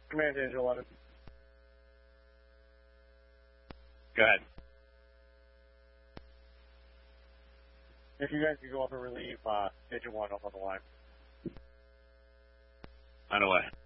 Command Angel 11. Go ahead. If you guys could go up and relieve Agent 1 up on the line. On the way.